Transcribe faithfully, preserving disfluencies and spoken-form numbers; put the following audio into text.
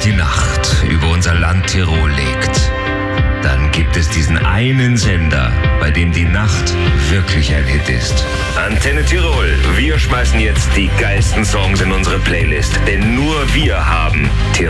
die Nacht über unser Land Tirol legt, dann gibt es diesen einen Sender, bei dem die Nacht wirklich ein Hit ist. Antenne Tirol, wir schmeißen jetzt die geilsten Songs in unsere Playlist, denn nur wir haben Tirol.